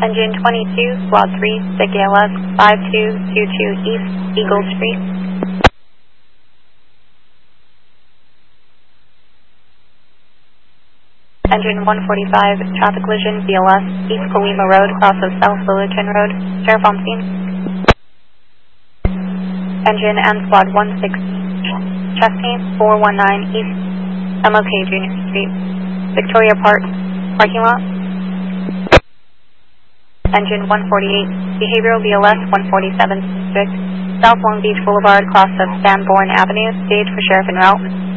Engine 22, Squad 3, SIG ALS 5222 East, Eagle Street. Engine 145, traffic collision, BLS, East Colima Road, cross of South Fullerton Road, sheriff on scene. Engine and Squad 16, Chesney 419 East, MLK Junior Street, Victoria Park, parking lot. Engine 148, behavioral BLS 147 District, South Long Beach Boulevard, cross of Sanborn Avenue, stage for sheriff en route.